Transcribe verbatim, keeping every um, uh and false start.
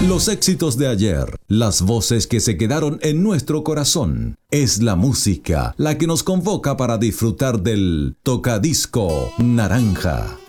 Los éxitos de ayer, las voces que se quedaron en nuestro corazón, es la música la que nos convoca para disfrutar del Tocadisco Naranja.